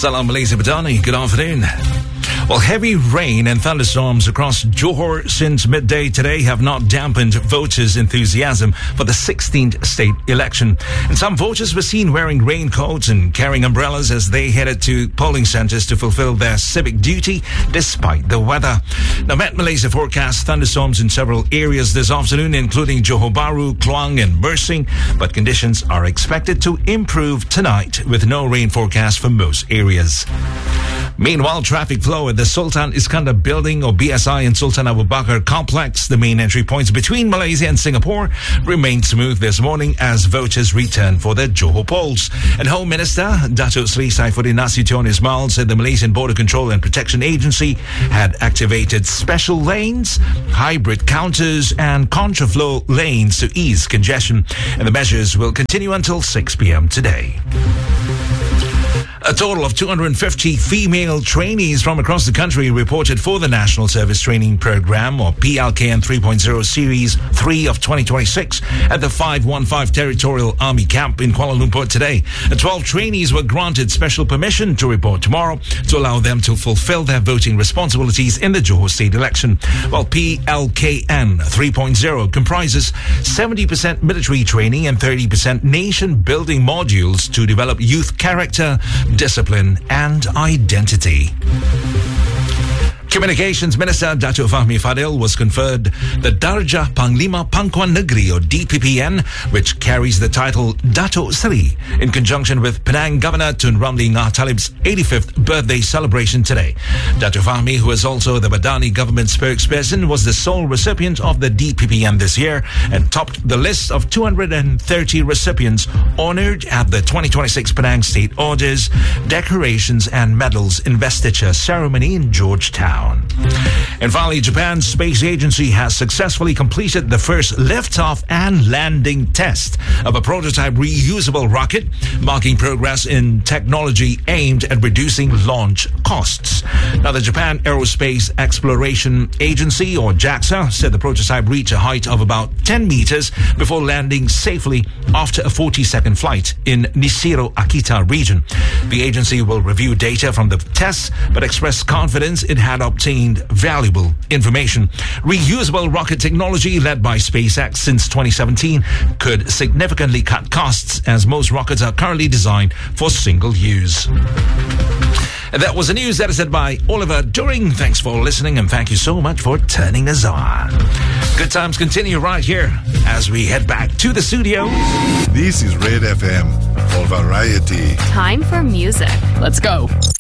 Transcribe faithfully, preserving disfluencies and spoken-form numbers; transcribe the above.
Salam Malaysia Badani. Good afternoon. Well, heavy rain and thunderstorms across Johor since midday today have not dampened voters' enthusiasm for the sixteenth state election. And some voters were seen wearing raincoats and carrying umbrellas as they headed to polling centres to fulfill their civic duty despite the weather. Now, Met Malaysia forecasts thunderstorms in several areas this afternoon, including Johor Bahru, Kluang and Mersing, but conditions are expected to improve tonight with no rain forecast for most areas. Meanwhile, traffic flow at the Sultan Iskandar Building or B S I and Sultan Abu Bakar Complex, the main entry points between Malaysia and Singapore, remained smooth this morning as voters returned for their Johor polls. And Home Minister Datuk Seri Saifuddin Nasution Ismail said the Malaysian Border Control and Protection Agency had activated special lanes, hybrid counters and contraflow lanes to ease congestion. And the measures will continue until six p.m. today. A total of two hundred fifty female trainees from across the country reported for the National Service Training Program or P L K N three point oh Series three of twenty twenty-six at the five one five Territorial Army Camp in Kuala Lumpur today. The twelve trainees were granted special permission to report tomorrow to allow them to fulfill their voting responsibilities in the Johor state election. While P L K N three point oh comprises seventy percent military training and thirty percent nation-building modules to develop youth character, discipline and identity. Communications Minister Datuk Fahmi Fadil was conferred the Darjah Panglima Pangkuan Negeri or D P P N, which carries the title Datuk Seri, in conjunction with Penang Governor Tun Ramli Ngah Talib's eighty-fifth birthday celebration today. Datuk Fahmi, who is also the Badani government spokesperson, was the sole recipient of the D P P N this year and topped the list of two hundred thirty recipients honoured at the twenty twenty-six Penang State Orders, Decorations and Medals Investiture Ceremony in Georgetown. And finally, Japan's space agency has successfully completed the first liftoff and landing test of a prototype reusable rocket, marking progress in technology aimed at reducing launch costs. Now, the Japan Aerospace Exploration Agency, or JAXA, said the prototype reached a height of about ten meters before landing safely after a forty-second flight in Nishiro, Akita region. The agency will review data from the tests, but expressed confidence it had obtained valuable information. Reusable rocket technology led by SpaceX since twenty seventeen could significantly cut costs as most rockets are currently designed for single use. And that was the news that is said by Oliver During. Thanks for listening and thank you so much for turning us on. Good times continue right here as we head back to the studio. This is Red F M for variety. Time for music. Let's go.